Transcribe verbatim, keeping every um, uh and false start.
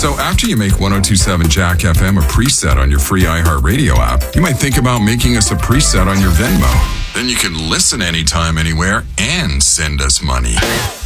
So after you make ten twenty-seven Jack F M a preset on your free iHeartRadio app, you might think about making us a preset on your Venmo. Then you can listen anytime, anywhere, and send us money.